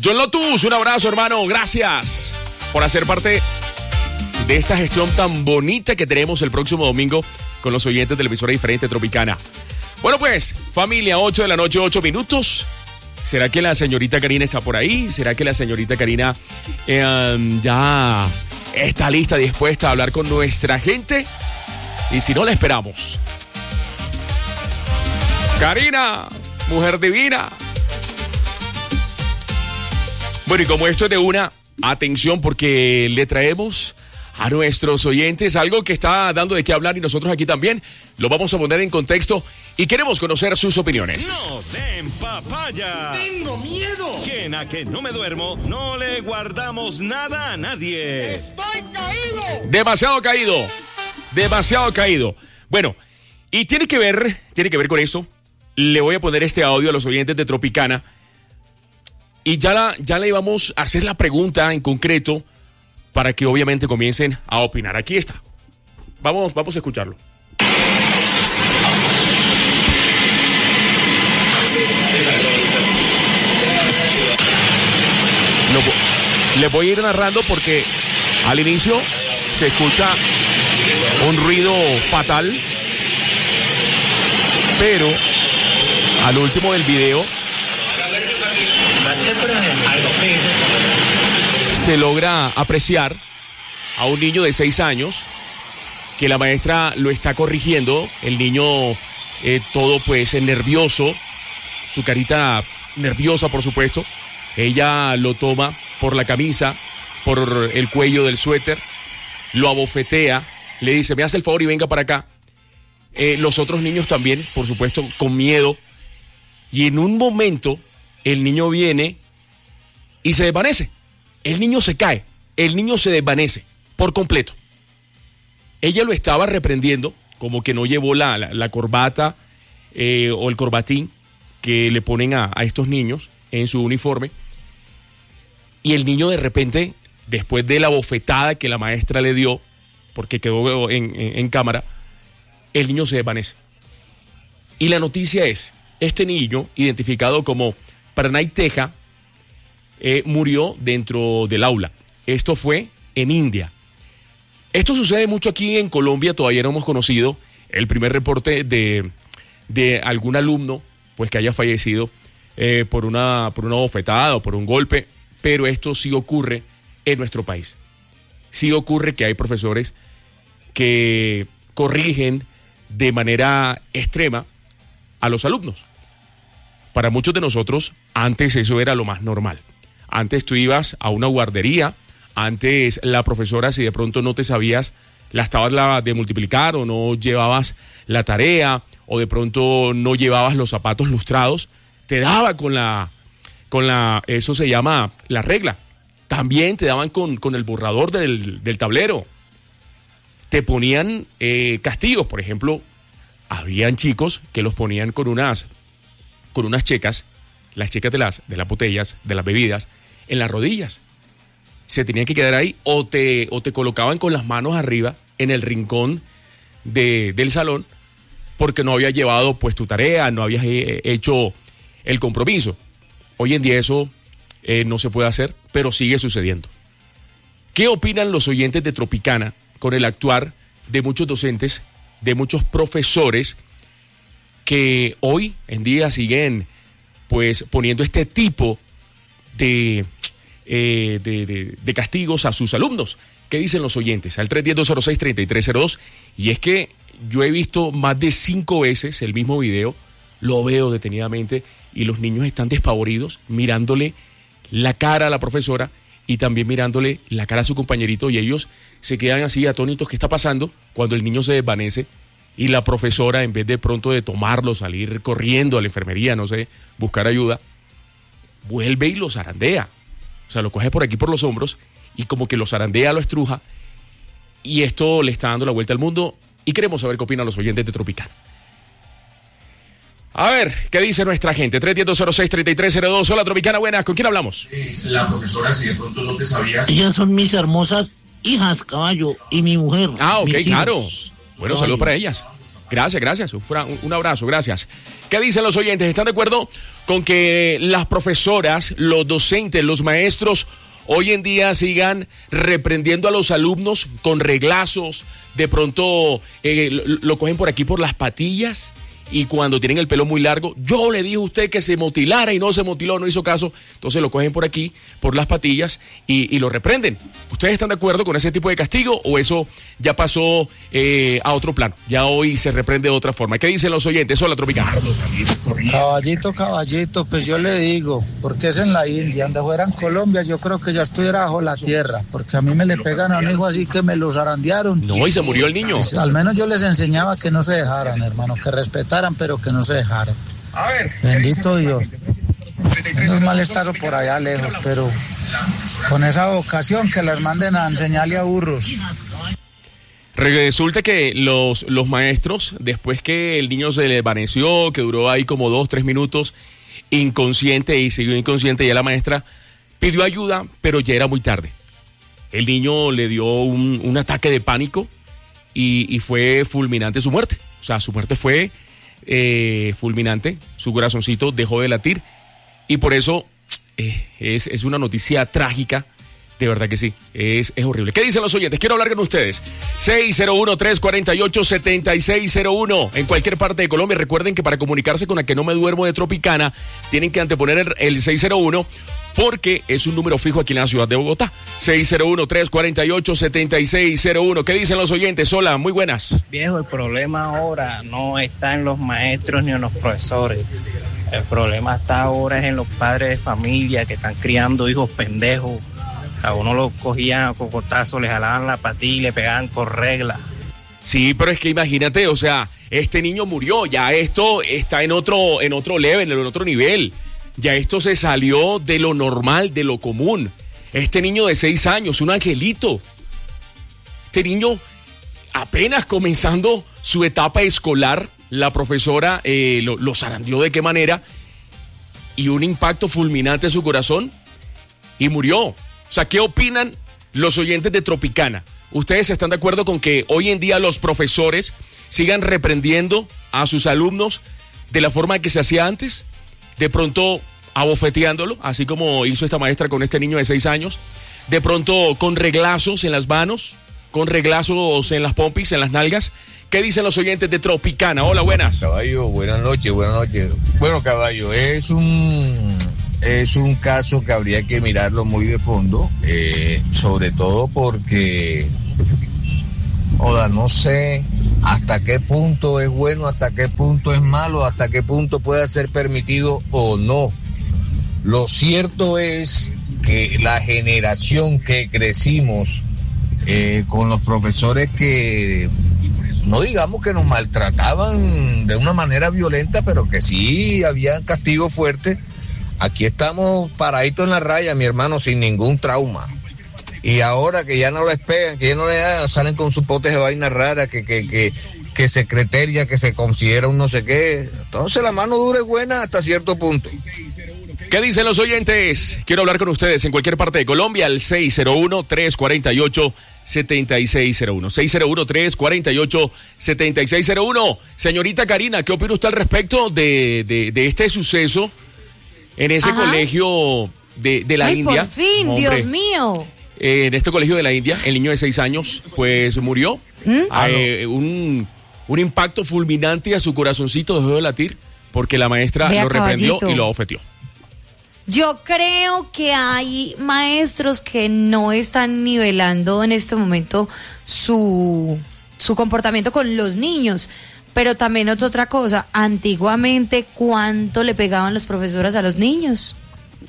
John Lotus, un abrazo, hermano. Gracias por hacer parte de esta gestión tan bonita que tenemos el próximo domingo con los oyentes de la emisora diferente Tropicana. Bueno, pues, familia, 8 de la noche, 8 minutos. ¿Será que la señorita Karina está por ahí? ¿Será que la señorita Karina ya está lista, dispuesta a hablar con nuestra gente? Y si no, la esperamos. Karina, mujer divina. Bueno, y como esto es de una, atención, porque le traemos a nuestros oyentes algo que está dando de qué hablar y nosotros aquí también lo vamos a poner en contexto y queremos conocer sus opiniones. ¡No den papaya! ¡Tengo miedo! ¿Quién a que no me duermo? No le guardamos nada a nadie. ¡Estoy caído! Demasiado caído. Demasiado caído. Bueno, y tiene que ver con esto. Le voy a poner este audio a los oyentes de Tropicana. Y ya le íbamos a hacer la pregunta en concreto para que obviamente comiencen a opinar. Aquí está. Vamos a escucharlo. Le voy a ir narrando porque al inicio se escucha un ruido fatal, pero al último del video se logra apreciar a un niño de 6 años que la maestra lo está corrigiendo. El niño todo pues nervioso, su carita nerviosa por supuesto. Ella lo toma por la camisa, por el cuello del suéter, lo abofetea, le dice, me hace el favor y venga para acá. Los otros niños también, por supuesto, con miedo. Y en un momento el niño viene y se desvanece. El niño se cae, el niño se desvanece por completo. Ella lo estaba reprendiendo, como que no llevó la corbata o el corbatín que le ponen a estos niños en su uniforme. Y el niño de repente, después de la bofetada que la maestra le dio, porque quedó en cámara, el niño se desvanece. Y la noticia es, este niño, identificado como Pranay Teja, murió dentro del aula. Esto fue en India. Esto sucede mucho aquí en Colombia, todavía no hemos conocido el primer reporte de algún alumno pues que haya fallecido por una bofetada o por un golpe, pero esto sí ocurre en nuestro país. Sí ocurre que hay profesores que corrigen de manera extrema a los alumnos. Para muchos de nosotros, antes eso era lo más normal. Antes tú ibas a una guardería, antes la profesora, si de pronto no te sabías las tablas de multiplicar o no llevabas la tarea o de pronto no llevabas los zapatos lustrados, te daba con la eso se llama la regla. También te daban con el borrador del tablero. Te ponían castigos, por ejemplo, habían chicos que los ponían con unas checas, las checas de las botellas, de las bebidas, en las rodillas. Se tenían que quedar ahí o te colocaban con las manos arriba en el rincón del salón porque no habías llevado pues tu tarea, no habías hecho el compromiso. Hoy en día eso no se puede hacer, pero sigue sucediendo. ¿Qué opinan los oyentes de Tropicana con el actuar de muchos docentes, de muchos profesores que hoy en día siguen pues poniendo este tipo de castigos a sus alumnos? ¿Qué dicen los oyentes? Al 310-206-3302. Y es que yo he visto más de 5 veces el mismo video, lo veo detenidamente y los niños están despavoridos mirándole la cara a la profesora y también mirándole la cara a su compañerito y ellos se quedan así atónitos. ¿Qué está pasando? Cuando el niño se desvanece y la profesora, en vez de pronto de tomarlo, salir corriendo a la enfermería, no sé, buscar ayuda, vuelve y lo zarandea. O sea, lo coge por aquí por los hombros y como que lo zarandea, lo estruja, y esto le está dando la vuelta al mundo y queremos saber qué opinan los oyentes de Tropicana. A ver, ¿qué dice nuestra gente? 310-206-3302. Hola, Tropicana, buenas. ¿Con quién hablamos? La profesora, si de pronto no te sabías. Ellas son mis hermosas hijas, caballo, y mi mujer. Ah, ok, claro. Hijos. Bueno, saludos para ellas. Gracias. Un abrazo, gracias. ¿Qué dicen los oyentes? ¿Están de acuerdo con que las profesoras, los docentes, los maestros hoy en día sigan reprendiendo a los alumnos con reglazos? De pronto lo cogen por aquí por las patillas y cuando tienen el pelo muy largo, yo le dije a usted que se motilara y no se motiló, no hizo caso, entonces lo cogen por aquí, por las patillas y lo reprenden. ¿Ustedes están de acuerdo con ese tipo de castigo o eso ya pasó a otro plano? Ya hoy se reprende de otra forma. ¿Qué dicen los oyentes? Hola, Tropicana. Caballito, pues yo le digo, porque es en la India, donde fuera en Colombia, yo creo que ya estuviera bajo la tierra, porque a mí me le pegan a un hijo así que me los zarandearon. No, y se murió el niño. Pues, al menos yo les enseñaba que no se dejaran, hermano, que respetaran, pero que no se dejaran. Bendito Dios. No es malestazo por allá lejos, pero con esa vocación que las manden a enseñarle a burros. Resulta que los maestros, después que el niño se le desvaneció, que duró ahí como 2-3 minutos inconsciente y siguió inconsciente, ya la maestra pidió ayuda, pero ya era muy tarde. El niño le dio un ataque de pánico y fue fulminante su muerte. O sea, su muerte fue fulminante, su corazoncito dejó de latir y por eso es una noticia trágica. De verdad que sí, es horrible. ¿Qué dicen los oyentes? Quiero hablar con ustedes. 601-348-7601. En cualquier parte de Colombia. Recuerden que para comunicarse con la que no me duermo de Tropicana, tienen que anteponer el 601 porque es un número fijo aquí en la ciudad de Bogotá. 601-348-7601. ¿Qué dicen los oyentes? Hola, muy buenas. Viejo, el problema ahora no está en los maestros ni en los profesores. El problema está ahora es en los padres de familia que están criando hijos pendejos. A uno lo cogían a cocotazos, le jalaban la patilla y le pegaban con regla. Sí, pero es que imagínate, o sea, este niño murió, ya esto está en otro level, en otro nivel. Ya esto se salió de lo normal, de lo común. Este niño de 6 años, un angelito. Este niño apenas comenzando su etapa escolar, la profesora lo zarandeó de qué manera y un impacto fulminante en su corazón y murió. O sea, ¿qué opinan los oyentes de Tropicana? ¿Ustedes están de acuerdo con que hoy en día los profesores sigan reprendiendo a sus alumnos de la forma que se hacía antes? De pronto abofeteándolo, así como hizo esta maestra con este niño de 6 años. De pronto con reglazos en las manos, con reglazos en las pompis, en las nalgas. ¿Qué dicen los oyentes de Tropicana? Hola, buenas. Caballo, buenas noches. Bueno, caballo, es un caso que habría que mirarlo muy de fondo, sobre todo porque, no sé hasta qué punto es bueno, hasta qué punto es malo, hasta qué punto puede ser permitido o no. Lo cierto es que la generación que crecimos con los profesores que, no digamos que nos maltrataban de una manera violenta, pero que sí había castigo fuerte. Aquí estamos paraditos en la raya, mi hermano, sin ningún trauma. Y ahora que ya no les pegan, que ya no les salen con sus potes de vaina rara, que secretaria, que se considera un no sé qué. Entonces la mano dura es buena hasta cierto punto. ¿Qué dicen los oyentes? Quiero hablar con ustedes en cualquier parte de Colombia, al 601-348-7601. 601-348-7601. Señorita Karina, ¿qué opina usted al respecto de este suceso en ese colegio de la India? Por fin, hombre, Dios mío. En este colegio de la India, el niño de 6 años, pues murió. Un impacto fulminante a su corazoncito dejó de latir porque la maestra lo reprendió y lo ofendió. Yo creo que hay maestros que no están nivelando en este momento su comportamiento con los niños. Pero también es otra cosa, antiguamente, ¿cuánto le pegaban los profesores a los niños?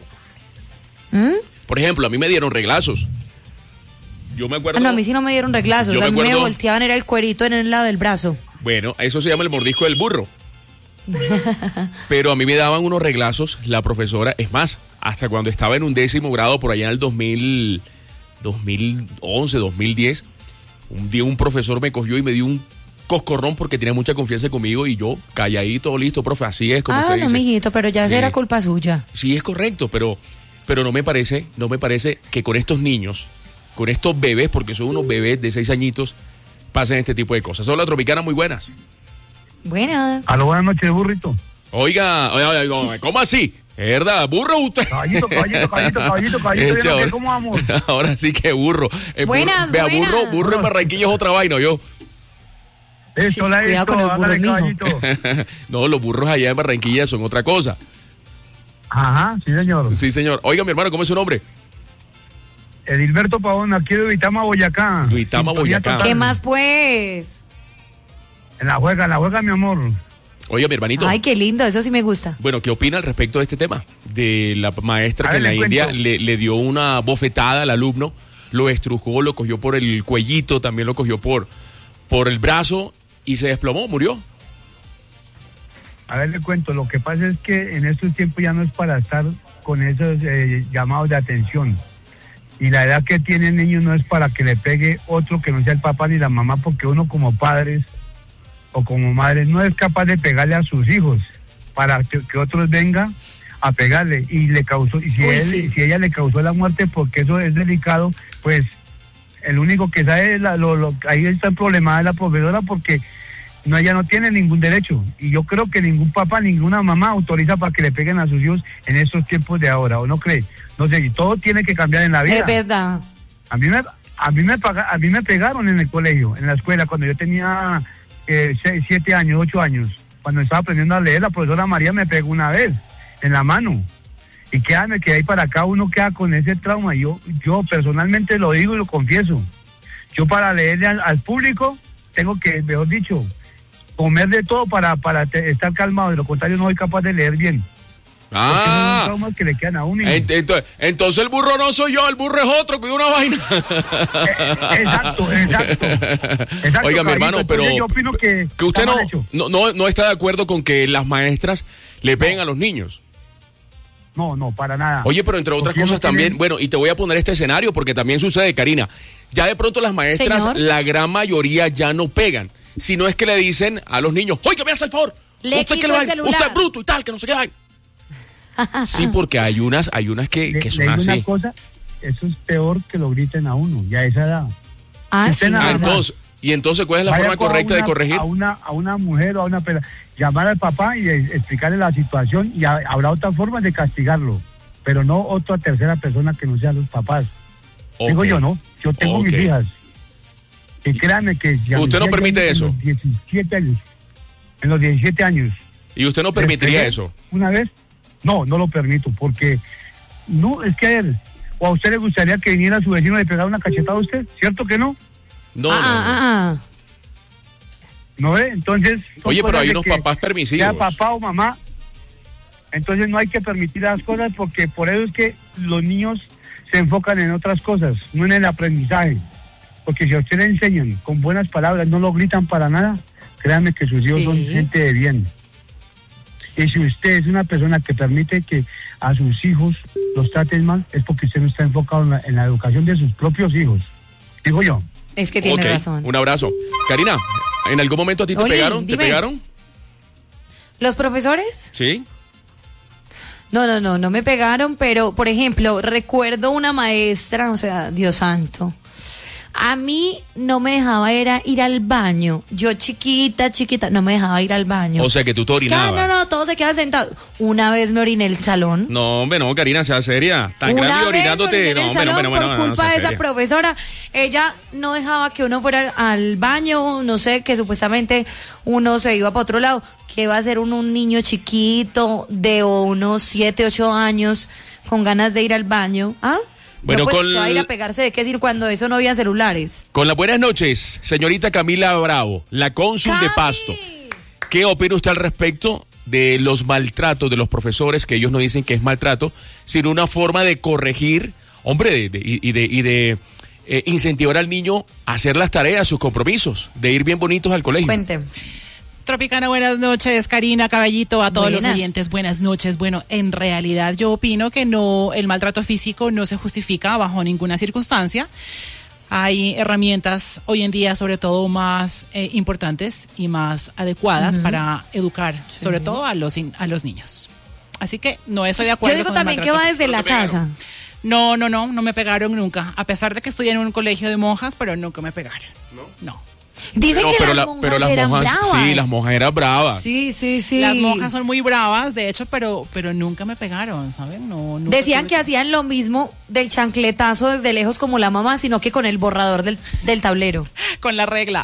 Por ejemplo, a mí me dieron reglazos. Yo me acuerdo... No, a mí sí no me dieron reglazos, a mí me volteaban, era el cuerito en el lado del brazo. Bueno, eso se llama el mordisco del burro. Pero a mí me daban unos reglazos, la profesora, es más, hasta cuando estaba en un 10º grado, por allá en el 2011, 2010, un día un profesor me cogió y me dio un coscorrón porque tenía mucha confianza conmigo y yo calladito, listo, profe, así es como usted dice. Mijito, pero ya será culpa suya. Sí, es correcto, pero no me parece que con estos niños, con estos bebés, porque son unos bebés de 6 añitos, pasen este tipo de cosas. Hola, Tropicana, muy buenas. Buenas. Aló, buenas noches, burrito. Oiga, ¿cómo así? ¿Es verdad? ¿Burro usted? Caballito, ¿cómo vamos? Ahora sí que burro. Buenas, Vea, buenas. burro en Barranquilla es otra vaina, yo. Sí, cuidado con los burros, mijo. No, los burros allá en Barranquilla son otra cosa. Ajá, sí, señor. Sí, señor. Oiga, mi hermano, ¿cómo es su nombre? Edilberto Pavón, aquí de Duitama, Boyacá. Duitama, Boyacá. ¿Qué más, pues? En la juega, mi amor. Oiga, mi hermanito. Ay, qué lindo, eso sí me gusta. Bueno, ¿qué opina al respecto de este tema? De la maestra que en la le India cuento. le dio una bofetada al alumno, lo estrujó, lo cogió por el cuellito, también lo cogió por el brazo y se desplomó, murió. A ver, le cuento, lo que pasa es que en estos tiempos ya no es para estar con esos llamados de atención. Y la edad que tiene el niño no es para que le pegue otro que no sea el papá ni la mamá, porque uno como padres o como madres no es capaz de pegarle a sus hijos para que otros vengan a pegarle y le causó, y si ella le causó la muerte, porque eso es delicado, pues el único que sabe es ahí está el problema de la profesora, porque ella no tiene ningún derecho, y yo creo que ningún papá, ninguna mamá autoriza para que le peguen a sus hijos en estos tiempos de ahora, ¿o no cree? No sé, y todo tiene que cambiar en la vida. Es verdad. A mí me pegaron en el colegio, en la escuela, cuando yo tenía 7 años, 8 años. Cuando estaba aprendiendo a leer, la profesora María me pegó una vez en la mano. Y que de ahí para acá uno queda con ese trauma. Yo personalmente lo digo y lo confieso. Yo para leerle al público tengo que, mejor dicho, comer de todo para estar calmado. De lo contrario no soy capaz de leer bien. Ah, son traumas que le quedan a uno. Entonces el burro no soy yo, el burro es otro, que una vaina. Exacto. Oiga, mi hermano, pero yo opino que usted está mal hecho. no está de acuerdo con que las maestras le peguen a los niños. No, para nada. Oye, pero entre otras cosas también, bueno, y te voy a poner este escenario porque también sucede, Karina. Ya de pronto las maestras, Señor. la gran mayoría ya no pegan, sino es que le dicen a los niños, oiga, me hace el favor, Le usted quito que el celular. usted es bruto y tal, que no sé qué hay. Sí, porque hay unas que son le digo así. una cosa, eso es peor que lo griten a uno, ya a esa edad. Ah, Usted sí. nada ¿verdad? Entonces, ¿cuál es la Vaya forma correcta de corregir? A una mujer o a una pela, llamar al papá y explicarle la situación, y habrá otras formas de castigarlo, pero no otra tercera persona que no sean los papás. Ok. Digo yo, ¿no? Yo tengo mis hijas. Y créanme que... ¿Usted no permite eso? En los 17 años. ¿Y usted no permitiría eso? Una vez, no lo permito, porque no, es que a él, o a usted le gustaría que viniera su vecino y le pegara una cachetada a usted, ¿cierto que no? No. ¿No ve? Entonces... Oye, pero hay unos papás permisivos. Sea papá o mamá, entonces no hay que permitir las cosas, porque por eso es que los niños se enfocan en otras cosas, no en el aprendizaje. Porque si a usted le enseñan con buenas palabras, no lo gritan para nada, créanme que sus hijos son gente de bien. Y si usted es una persona que permite que a sus hijos los traten mal, es porque usted no está enfocado en la educación de sus propios hijos. Digo yo. Es que tiene Ok, razón. Un abrazo. Karina, ¿en algún momento a ti te Oye, pegaron? ¿Te dime. pegaron? ¿Los profesores? Sí. No me pegaron, pero, por ejemplo, recuerdo una maestra, o sea, Dios santo, a mí no me dejaba ir al baño. Yo chiquita, no me dejaba ir al baño. O sea que tú te orinabas. No, todo se queda sentado. Una vez me oriné en el salón. No, hombre, no, Karina, sea seria. Tan Una grande y vez orinándote. me oriné en No, el hombre, salón por no, culpa sea de esa seria. profesora. Ella no dejaba que uno fuera al baño, no sé, que supuestamente uno se iba para otro lado. ¿Qué va a hacer un niño chiquito de unos 7, 8 años con ganas de ir al baño? ¿Ah? Bueno, no, pues con se va a ir a pegarse de qué decir cuando eso no había celulares. Con las buenas noches, señorita Camila Bravo, la cónsul de Pasto. ¿Qué opina usted al respecto de los maltratos de los profesores, que ellos no dicen que es maltrato, sino una forma de corregir, hombre, de incentivar al niño a hacer las tareas, sus compromisos, de ir bien bonitos al colegio? Cuente. Tropicana, buenas noches. Karina, Caballito, a todos Buenas. los oyentes, buenas noches. Bueno, en realidad yo opino que no, el maltrato físico no se justifica bajo ninguna circunstancia. Hay herramientas hoy en día, sobre todo más importantes y más adecuadas para educar, sobre todo a los niños. Así que no estoy de acuerdo. Yo digo con el también que maltrato va desde físico. la casa. No me pegaron nunca. A pesar de que estudié en un colegio de monjas, pero nunca me pegaron. No. Dicen que las monjas eran bravas. Sí, las monjas eran bravas. Sí. Las monjas son muy bravas, de hecho, pero nunca me pegaron, ¿saben? Nunca decían que hacían lo mismo del chancletazo desde lejos como la mamá, sino que con el borrador del tablero. Con la regla.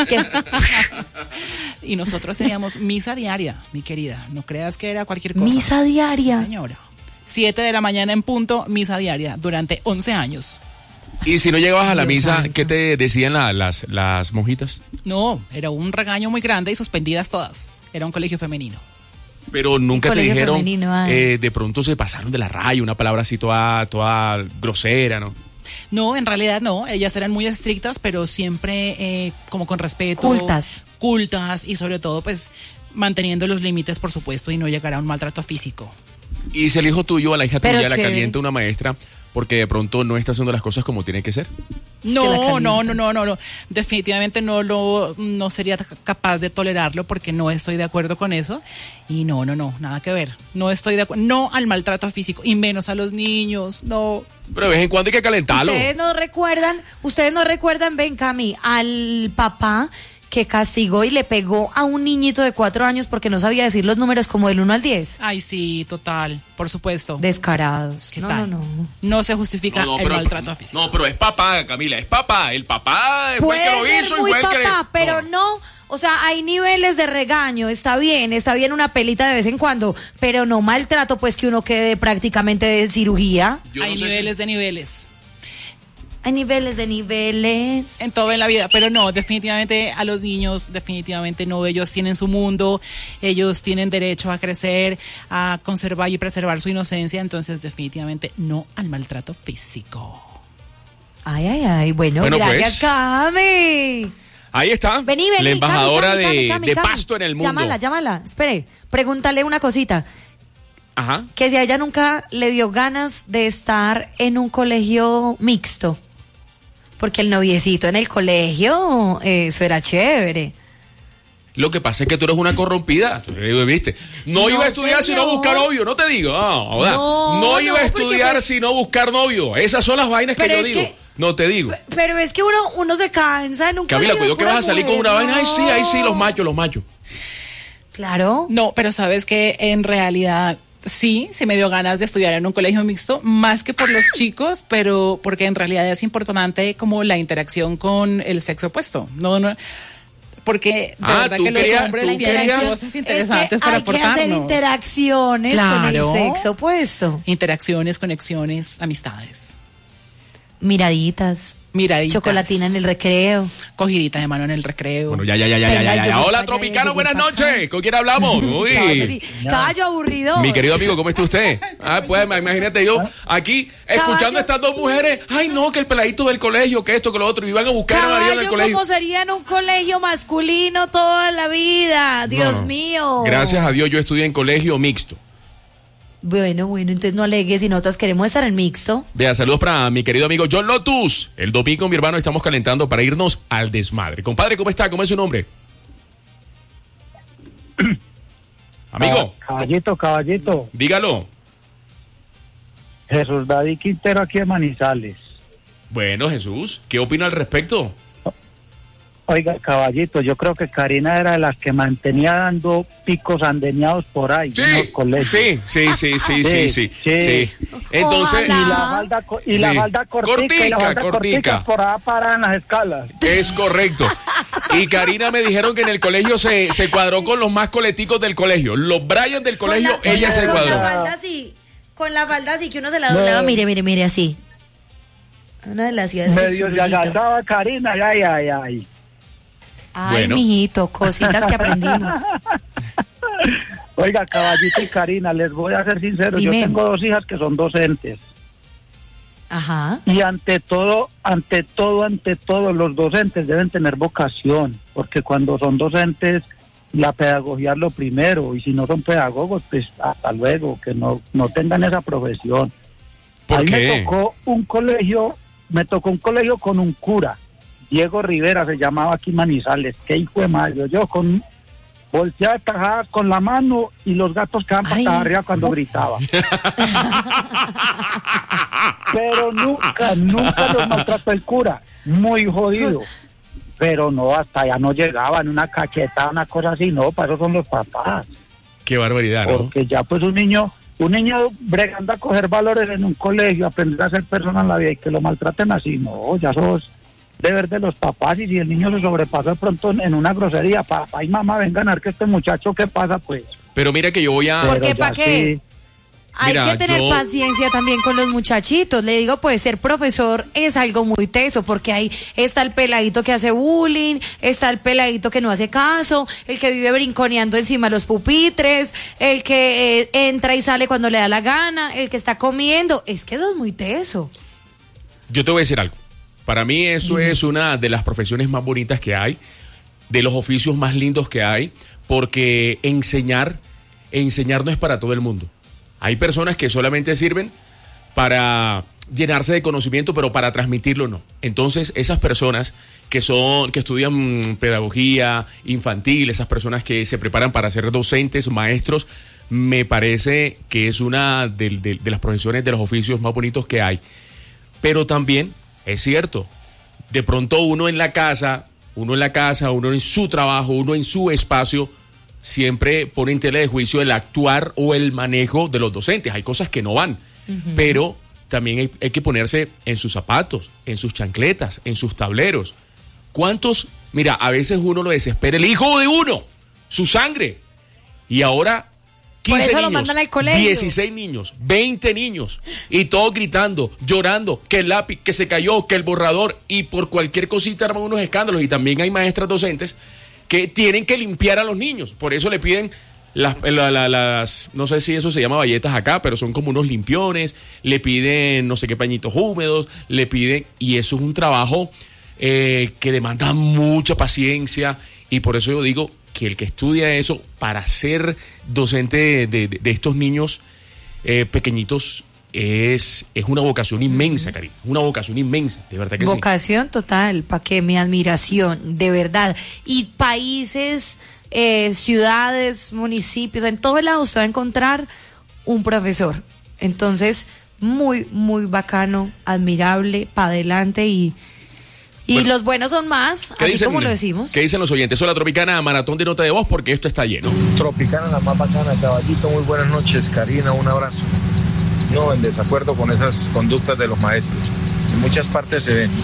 Y nosotros teníamos misa diaria, mi querida. No creas que era cualquier cosa. ¿Misa diaria? Sí, señora. 7 de la mañana en punto, misa diaria, durante 11 años. Y si no llegabas a la misa, ¿qué te decían las monjitas? No, era un regaño muy grande y suspendidas todas. Era un colegio femenino. Pero nunca te dijeron, de pronto se pasaron de la raya, una palabra así toda grosera, ¿no? No, en realidad no. Ellas eran muy estrictas, pero siempre como con respeto. Cultas y sobre todo, pues, manteniendo los límites, por supuesto, y no llegar a un maltrato físico. Y si el hijo tuyo, a la hija tuya, la calienta una maestra porque de pronto no está haciendo las cosas como tiene que ser. No. Definitivamente no sería capaz de tolerarlo porque no estoy de acuerdo con eso. Y no, nada que ver. No estoy de acuerdo. No al maltrato físico y menos a los niños, no. Pero de vez en cuando hay que calentarlo. Ustedes no recuerdan, ven, Cami, al papá que castigó y le pegó a un niñito de 4 años porque no sabía decir los números como del 1 al 10. Ay, sí, total, por supuesto. Descarados. ¿Qué tal? No se justifica el maltrato físico. No, pero es papá, Camila, es papá. El papá fue el que lo hizo y fue el que... Pero no, o sea, hay niveles de regaño, está bien una pelita de vez en cuando, pero no maltrato, pues que uno quede prácticamente de cirugía. Hay niveles de niveles. Hay niveles de niveles. En todo en la vida, pero no, definitivamente a los niños, definitivamente no, ellos tienen su mundo, ellos tienen derecho a crecer, a conservar y preservar su inocencia, entonces definitivamente no al maltrato físico. Ay, bueno gracias, pues, Cami. Ahí está, vení, la embajadora Cami, de Pasto en el mundo. Llámala, espere, pregúntale una cosita. Ajá. Que si a ella nunca le dio ganas de estar en un colegio mixto. Porque el noviecito en el colegio, eso era chévere. Lo que pasa es que tú eres una corrompida, ¿viste? No iba a estudiar sino buscar novio, no te digo. No iba a estudiar sino buscar novio. Esas son las vainas que yo digo. No te digo. Pero es que uno se cansa en un Camila, colegio. cuidado que vas a salir con una vaina. Ay, sí, los machos. Claro. No, pero sabes que en realidad... Sí me dio ganas de estudiar en un colegio mixto, más que por los chicos, pero porque en realidad es importante como la interacción con el sexo opuesto. No, porque de verdad que los hombres tienen cosas interesantes para aportarnos. Hay que hacer interacciones con el sexo opuesto. Interacciones, conexiones, amistades. Miraditas. Chocolatina en el recreo. Cogidita de mano en el recreo. Bueno, ya. Hola, Tropicano, buenas noches. ¿Con quién hablamos? Uy. Caballo aburrido. Mi querido amigo, ¿cómo está usted? Pues imagínate yo aquí escuchando a estas dos mujeres. Ay, no, que el peladito del colegio, que esto, que lo otro. Y van a buscar a María del colegio. ¿Cómo sería en un colegio masculino toda la vida? Dios mío. Gracias a Dios yo estudié en colegio mixto. Bueno, entonces no alegues, y nosotras queremos estar en mixto. Vea, saludos para mi querido amigo John Lotus. El domingo, mi hermano, estamos calentando para irnos al desmadre. Compadre, ¿cómo está? ¿Cómo es su nombre? Amigo. Caballito. Dígalo. Jesús David Quintero, aquí en Manizales. Bueno, Jesús, ¿qué opina al respecto? Oiga, caballito, yo creo que Karina era de las que mantenía dando picos andeñados por ahí en los colegios. Sí. Entonces, y la falda cortica por allá parada en las escalas. Es correcto. Y Karina me dijeron que en el colegio se cuadró con los más coleticos del colegio. Los Brian del colegio, ella se cuadró. Con la falda así que uno se la doblaba, mire así. Una de las ciudades. Medio se agachaba Karina, ay. Ay, bueno. Mijito, cositas que aprendimos. Oiga, Caballito y Karina, les voy a ser sincero. Dime. Yo tengo 2 hijas que son docentes. Ajá. Y ante todo, los docentes deben tener vocación, porque cuando son docentes, la pedagogía es lo primero, y si no son pedagogos, pues hasta luego, que no tengan esa profesión. ¿Por qué? Me tocó un colegio con un cura. Diego Rivera se llamaba aquí Manizales. Qué hijo de madre. Yo con volteaba tajadas con la mano y los gatos quedaban patas arriba cuando gritaba. Pero nunca los maltrató el cura. Muy jodido. pero no, hasta allá no llegaban, una cachetada, una cosa así, no, para eso son los papás. Qué barbaridad, ¿no? Porque ya pues un niño bregando a coger valores en un colegio, aprender a ser persona en la vida y que lo maltraten así, no, ya eso es deber de los papás. Y si el niño se sobrepasa de pronto en una grosería, papá y mamá vengan a ver que este muchacho, ¿qué pasa pues? Pero mira que yo voy a... ¿Por qué? ¿Para qué? Sí. Hay Mira, que tener paciencia también con los muchachitos. Le digo, pues ser profesor es algo muy teso, porque ahí está el peladito que hace bullying, está el peladito que no hace caso, el que vive brinconeando encima de los pupitres, el que entra y sale cuando le da la gana, el que está comiendo. Es que eso es muy teso. Yo te voy a decir algo. Para mí eso es una de las profesiones más bonitas que hay, de los oficios más lindos que hay, porque enseñar no es para todo el mundo. Hay personas que solamente sirven para llenarse de conocimiento, pero para transmitirlo no. Entonces, esas personas que estudian pedagogía infantil, esas personas que se preparan para ser docentes, maestros, me parece que es una de las profesiones, de los oficios más bonitos que hay. Pero también es cierto, de pronto uno en la casa, uno en su trabajo, uno en su espacio, siempre pone en tela de juicio el actuar o el manejo de los docentes. Hay cosas que no van, pero también hay que ponerse en sus zapatos, en sus chancletas, en sus tableros. ¿Cuántos? Mira, a veces uno lo desespera, el hijo de uno, su sangre. Y ahora 15 niños, lo mandan al colegio. 16 niños, 20 niños, y todos gritando, llorando, que el lápiz, que se cayó, que el borrador, y por cualquier cosita arman unos escándalos. Y también hay maestras docentes que tienen que limpiar a los niños. Por eso le piden las no sé si eso se llama bayetas acá, pero son como unos limpiones, le piden no sé qué pañitos húmedos, le piden, y eso es un trabajo que demanda mucha paciencia, y por eso yo digo que el que estudia eso para ser docente de estos niños pequeñitos es una vocación inmensa, Karina, una vocación inmensa, de verdad que vocación sí. Total, para que mi admiración, de verdad. Y países, ciudades, municipios, en todos lados usted va a encontrar un profesor. Entonces, muy, muy bacano, admirable, para adelante y bueno, los buenos son más, así dicen, como lo decimos. ¿Qué dicen los oyentes? Hola, Tropicana, maratón de nota de voz, porque esto está lleno. Tropicana, la más bacana, caballito, muy buenas noches, Karina, un abrazo. No, en desacuerdo con esas conductas de los maestros. En muchas partes se ven.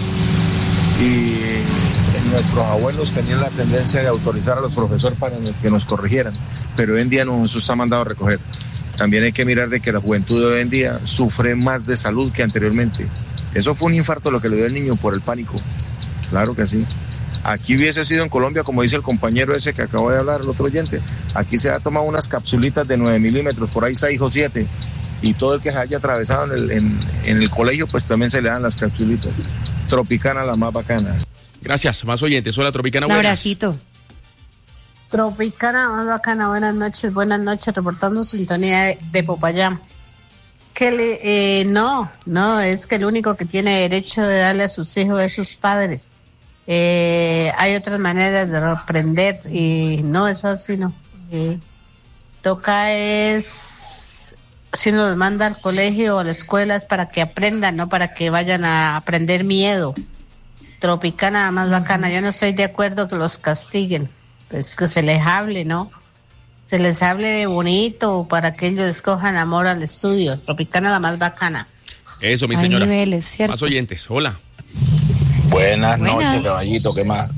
Y nuestros abuelos tenían la tendencia de autorizar a los profesores para que nos corrigieran, pero hoy en día no, eso está mandado a recoger. También hay que mirar de que la juventud de hoy en día sufre más de salud que anteriormente. Eso fue un infarto lo que le dio al niño por el pánico. Claro que sí. Aquí hubiese sido en Colombia, como dice el compañero ese que acabo de hablar, el otro oyente, aquí se ha tomado unas capsulitas de 9 milímetros, por ahí 6 o 7, y todo el que se haya atravesado en el colegio, pues también se le dan las capsulitas. Tropicana, la más bacana. Gracias, más oyentes. Hola, Tropicana, un abracito. Tropicana, más bacana, buenas noches, reportando sintonía de Popayán. Que no, es que el único que tiene derecho de darle a sus hijos es sus padres. Hay otras maneras de reprender y no, eso así no. Toca es, si nos manda al colegio o a la escuela es para que aprendan, no para que vayan a aprender miedo. Tropicana, más bacana, yo no estoy de acuerdo que los castiguen, pues que se les hable, ¿no? Se les hable de bonito para que ellos escojan amor al estudio. Tropicana, la más bacana. Eso, mi señora. Hay niveles, ¿cierto? Más oyentes, hola. Buenas noches, caballito, ¿qué más?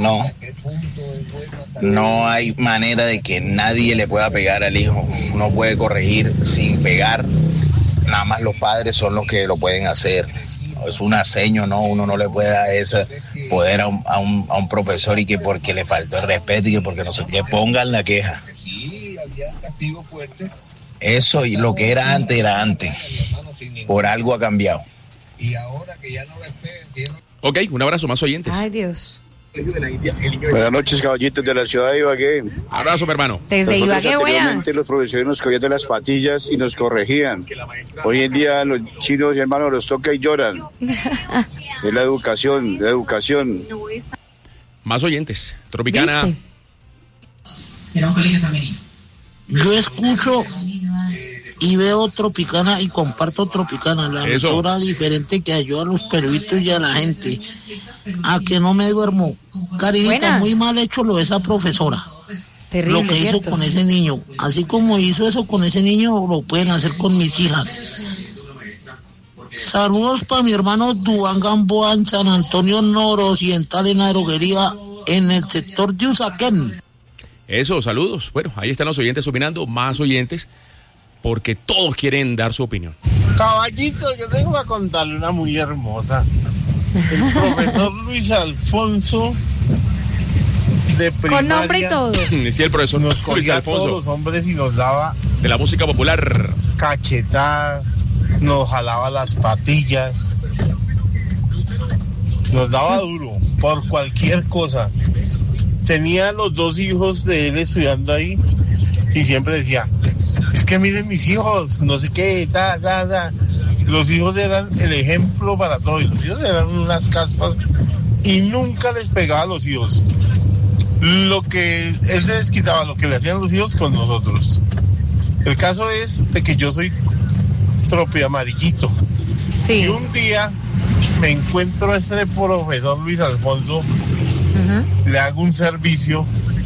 No hay manera de que nadie le pueda pegar al hijo. Uno puede corregir sin pegar. Nada más los padres son los que lo pueden hacer. Es un aseño, ¿no? Uno no le puede dar ese poder a un profesor y que porque le faltó el respeto y que porque no sé qué, pongan la queja. Eso y lo que era antes. Por algo ha cambiado. Ok, un abrazo, más oyentes. Ay, Dios. Buenas noches, caballitos de la ciudad de Ibagué. Abrazo, mi hermano. Desde Ibagué, buenas. Los profesores nos cogían de las patillas y nos corregían. Hoy en día los chinos, hermanos, los toca y lloran. Es la educación. Más oyentes. Tropicana. ¿Viste? Era un colegio femenino. Yo escucho y veo Tropicana y comparto Tropicana, la emisora diferente que ayuda a los peruitos y a la gente. A que no me duermo. Karinita, muy mal hecho lo de esa profesora. Terrible, lo que hizo con ese niño. Así como hizo eso con ese niño, lo pueden hacer con mis hijas. Saludos para mi hermano Duván Gamboa en San Antonio Noroccidental, en la droguería, en el sector de Usaquén. Eso, saludos. Bueno, ahí están los oyentes opinando, más oyentes, porque todos quieren dar su opinión. Caballito, yo tengo que contarle una muy hermosa. El profesor Luis Alfonso de primaria. Con nombre y todo. Sí, el profesor nos Luis cogía a Alfonso. todos los hombres y nos daba de la música popular. Cachetadas, nos jalaba las patillas, nos daba duro por cualquier cosa. Tenía los 2 hijos de él estudiando ahí y siempre decía, es que miren mis hijos, no sé qué, Los hijos eran el ejemplo para todos. Los hijos eran unas caspas y nunca les pegaba a los hijos. Lo que él se desquitaba, lo que le hacían los hijos con nosotros. El caso es de que yo soy tropi amarillito. Sí. Y un día me encuentro a este profesor Luis Alfonso, le hago un servicio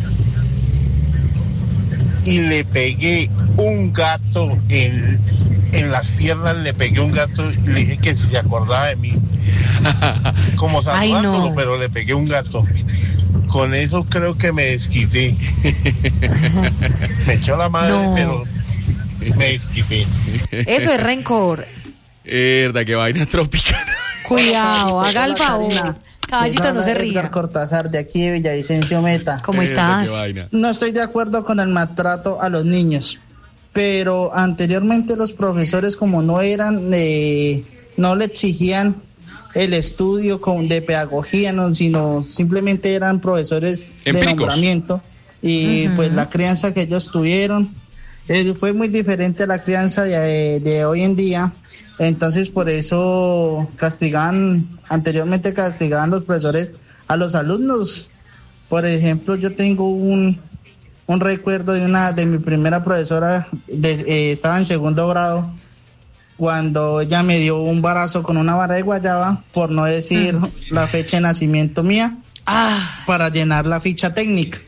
y le pegué un gato en las piernas, le pegué un gato y le dije que si se acordaba de mí. Como saludándolo, pero le pegué un gato. Con eso creo que me desquité. Me echó la madre, pero me desquité. Eso es rencor. Verdad, que vaina Tropicana. Cuidado, haga el favor. Caballito, no se ría. Edgar Cortázar, de aquí de Villavicencio Meta. ¿Cómo estás? No estoy de acuerdo con el maltrato a los niños, pero anteriormente los profesores, como no eran, no le exigían el estudio de pedagogía, no, sino simplemente eran profesores de nombramiento, y pues la crianza que ellos tuvieron fue muy diferente a la crianza de hoy en día. Entonces por eso anteriormente castigaban los profesores a los alumnos. Por ejemplo, yo tengo un recuerdo de mi primera profesora, estaba en 2º grado, cuando ella me dio un barazo con una vara de guayaba, por no decir la fecha de nacimiento mía, para llenar la ficha técnica.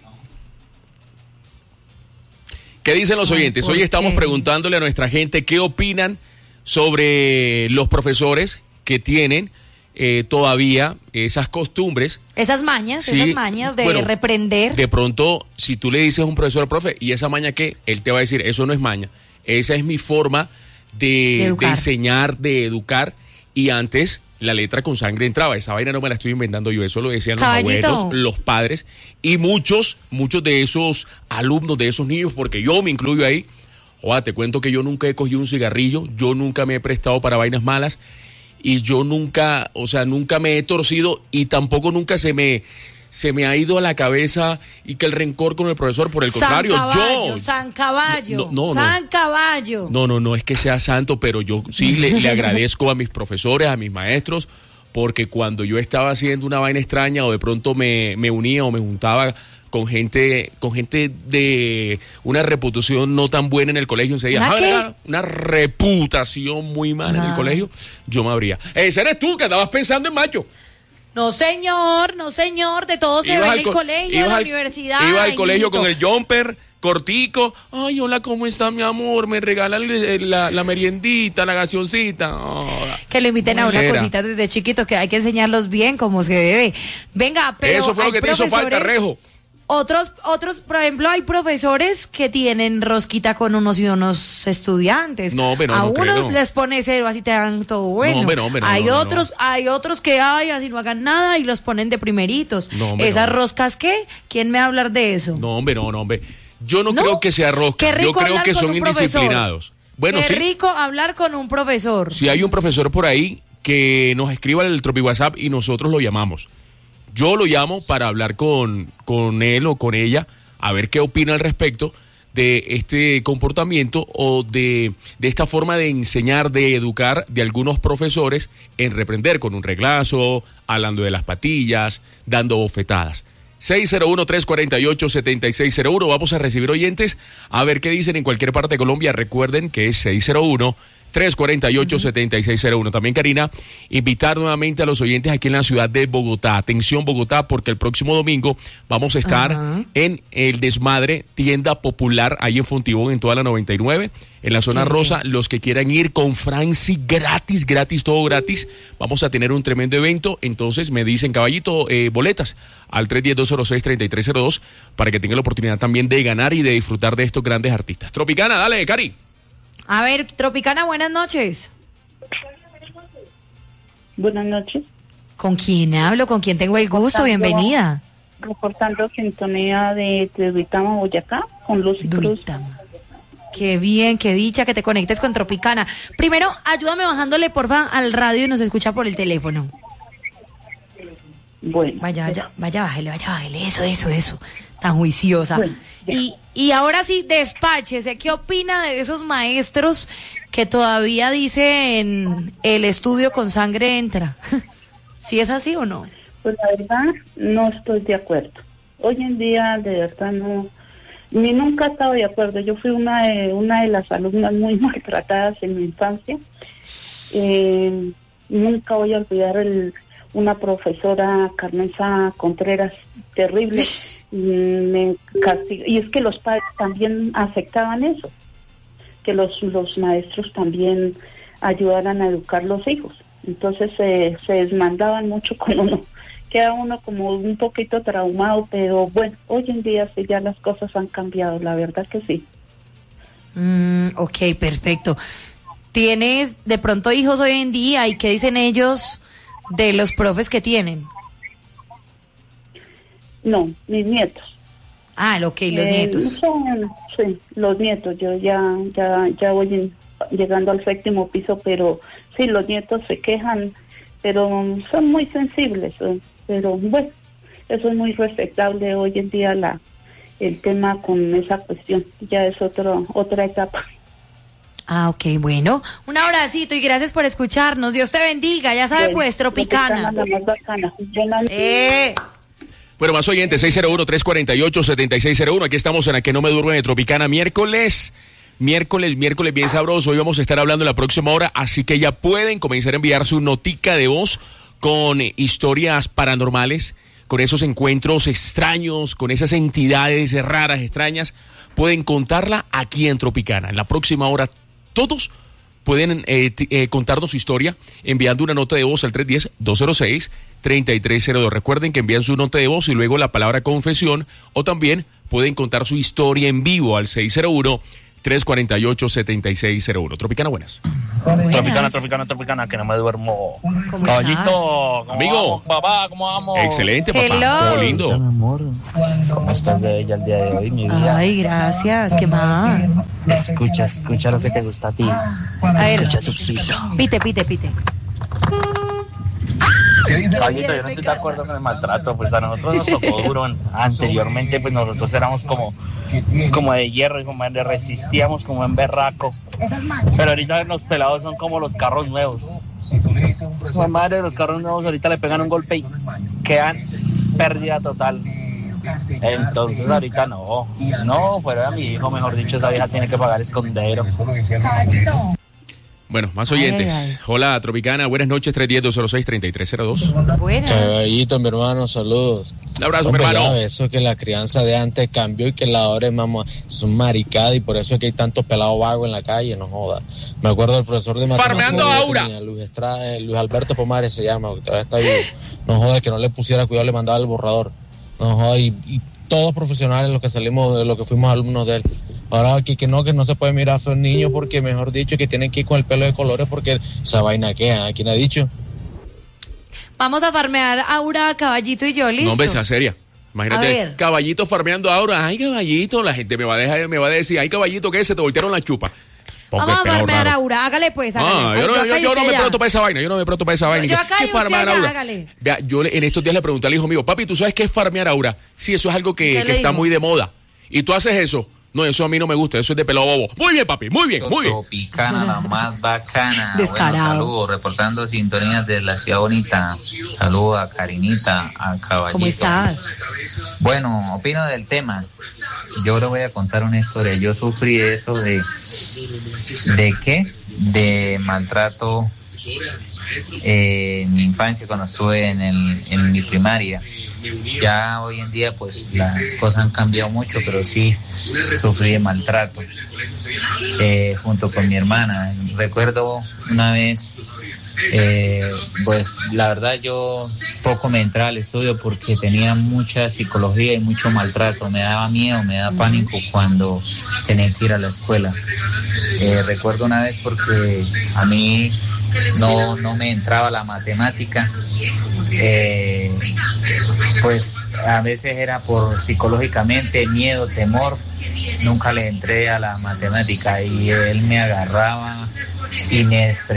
¿Qué dicen los oyentes? Hoy estamos preguntándole a nuestra gente qué opinan sobre los profesores que tienen todavía esas costumbres. Esas mañas de reprender. De pronto, si tú le dices a un profesor, profe, ¿y esa maña qué? Él te va a decir, eso no es maña, esa es mi forma de enseñar, de educar, y antes la letra con sangre entraba. Esa vaina no me la estoy inventando yo, eso lo decían los abuelos, los padres, y muchos de esos alumnos, de esos niños, porque yo me incluyo ahí. Te cuento que yo nunca he cogido un cigarrillo, yo nunca me he prestado para vainas malas, y yo nunca me he torcido, y tampoco nunca se me ha ido a la cabeza y que el rencor con el profesor, por el contrario, San Caballo. No es que sea santo, pero yo sí le agradezco a mis profesores, a mis maestros, porque cuando yo estaba haciendo una vaina extraña o de pronto me unía o me juntaba con gente de una reputación no tan buena en el colegio, una reputación muy mala en el colegio, yo me abría. Ese eres tú que andabas pensando en macho. No señor, de todo se ve en el colegio, en la universidad. Iba al colegio con el jumper cortico. Ay, hola, ¿cómo está mi amor? Me regalan la meriendita, la gaseoncita. Que lo inviten a una cosita desde chiquito, que hay que enseñarlos bien como se debe. Venga, pero eso fue lo que te hizo falta, Rejo. Otros, por ejemplo, hay profesores que tienen rosquita con unos y unos estudiantes. A unos les pone 0, así te dan todo bueno. Hay otros que así no hagan nada y los ponen de primeritos. ¿Esas roscas qué? ¿Quién me va a hablar de eso? No, hombre. Yo no creo que sea rosca. Yo creo que son indisciplinados. Bueno, Qué rico hablar con un profesor. Si hay un profesor por ahí que nos escriba el Tropi WhatsApp y nosotros lo llamamos. Yo lo llamo para hablar con él o con ella, a ver qué opina al respecto de este comportamiento o de esta forma de enseñar, de educar de algunos profesores en reprender con un reglazo, hablando de las patillas, dando bofetadas. 601-348-7601. Vamos a recibir oyentes a ver qué dicen en cualquier parte de Colombia. Recuerden que es 601-348-7601. También, Karina, invitar nuevamente a los oyentes aquí en la ciudad de Bogotá. Atención, Bogotá, porque el próximo domingo vamos a estar en el Desmadre, tienda popular, ahí en Fontibón, en toda la 99, en la zona rosa. Los que quieran ir con Franci, gratis, todo gratis. Vamos a tener un tremendo evento. Entonces me dicen, caballito, boletas al 310-206-3302 para que tengan la oportunidad también de ganar y de disfrutar de estos grandes artistas. Tropicana, dale, Cari. A ver, Tropicana, buenas noches. Buenas noches. ¿Con quién hablo? ¿Con quién tengo el gusto? Bienvenida. Reportando sintonía de Duitama, Boyacá, con Lucy Cruz. Qué bien, qué dicha que te conectes con Tropicana. Primero, ayúdame bajándole, porfa, al radio y nos escucha por el teléfono. Bueno. Vaya, bájale, eso. Tan juiciosa. Bueno, y ahora sí, despáchese. ¿Qué opina de esos maestros que todavía dicen el estudio con sangre entra? ¿Sí es así o no? Pues la verdad, no estoy de acuerdo. Hoy en día, de verdad, no... Ni nunca he estado de acuerdo. Yo fui una de las alumnas muy maltratadas en mi infancia. Nunca voy a olvidar una profesora, Carmenza Contreras, terrible. Me castigó. Y es que los padres también aceptaban eso, que los maestros también ayudaran a educar los hijos. Entonces se desmandaban mucho con uno. Queda uno como un poquito traumado, pero bueno, hoy en día sí ya las cosas han cambiado, la verdad que sí. Ok, perfecto. ¿Tienes de pronto hijos hoy en día y qué dicen ellos de los profes que tienen? No, mis nietos. Ok, los nietos. Sí, los nietos, yo ya voy llegando al 7º piso, pero sí, los nietos se quejan, pero son muy sensibles, pero bueno, eso es muy respetable hoy en día el tema con esa cuestión, ya es otra etapa. Ok, bueno, un abracito y gracias por escucharnos, Dios te bendiga, ya sabe pues, Tropicana. La más bacana. Bueno, más oyentes, 601-348-7601, aquí estamos en la que no me duerme de Tropicana, miércoles bien sabroso. Hoy vamos a estar hablando en la próxima hora, así que ya pueden comenzar a enviar su notica de voz con historias paranormales, con esos encuentros extraños, con esas entidades raras, extrañas. Pueden contarla aquí en Tropicana. En la próxima hora todos pueden contarnos su historia enviando una nota de voz al 310-206-3302. Recuerden que envían su nota de voz y luego la palabra confesión, o también pueden contar su historia en vivo al 601-348-7601. Tropicana, buenas. Tropicana, que no me duermo. Caballito, amigo. Vamos, papá, ¿cómo vamos? Excelente, papá. Hello. Muy lindo. Mi amor, ¿cómo estás bella el día de hoy, mi vida? Ay, gracias, ¿qué más? Escucha lo que te gusta a ti. A ver, escucha tu pito. Pite. Caballito, yo no estoy de acuerdo con el maltrato, pues a nosotros nos tocó duro. Anteriormente, pues nosotros éramos como de hierro, como de resistíamos, como en berraco. Pero ahorita los pelados son como los carros nuevos. La madre, los carros nuevos ahorita le pegan un golpe y quedan pérdida total. Entonces ahorita no, fuera de mi hijo, mejor dicho, esa vieja tiene que pagar escondero. Bueno, más oyentes. Ay. Hola, Tropicana, buenas noches, 310-206-3302. Buenas. Caballito, mi hermano, saludos. Un abrazo, Hombre, mi hermano. Ya, eso que la crianza de antes cambió y que la ahora es un maricada y por eso es que hay tantos pelados vagos en la calle, no joda. Me acuerdo del profesor de matemáticas. Farmeando Aura. Luis Alberto Pomares se llama, que todavía está vivo. No joda, que no le pusiera cuidado, le mandaba el borrador. No joda, y todos profesionales los que salimos, de lo que fuimos alumnos de él. Ahora aquí que no se puede mirar a sus niños porque, mejor dicho, que tienen que ir con el pelo de colores porque esa vaina queda. ¿Quién ha dicho? Vamos a farmear Aura, Caballito y yo, ¿listo? No, hombre, sea seria. Imagínate, Caballito farmeando Aura. Ay, Caballito, la gente me va a decir, ay, Caballito, ¿qué? Se te voltearon la chupa. Vamos a farmear Aura, hágale pues, hágale. Yo no me presto para esa vaina, Yo acá ¿Qué farmear Aura? Hágale. Vea, yo en estos días le pregunté al hijo mío, papi, ¿tú sabes qué es farmear Aura? Sí, eso es algo que está muy de moda. Y tú haces eso. No, eso a mí no me gusta, eso es de pelo bobo. Muy bien, papi, muy bien, muy bien. Tropicana, la más bacana. Descarado. Bueno, saludos, reportando sintonías de la ciudad bonita. Saludos a Karinita, a Caballito. ¿Cómo estás? Bueno, opino del tema. Yo le voy a contar una historia. Yo sufrí eso ¿de qué? De maltrato en mi infancia cuando estuve en mi primaria. Ya hoy en día pues las cosas han cambiado mucho, pero sí sufrí de maltrato junto con mi hermana. Recuerdo una vez, pues la verdad yo poco me entraba al estudio porque tenía mucha psicología y mucho maltrato. Me daba miedo, me daba pánico cuando tenía que ir a la escuela. Recuerdo una vez porque a mí no me entraba la matemática, pues a veces era por psicológicamente, miedo, temor, nunca le entré a la matemática y él me agarraba y me estresaba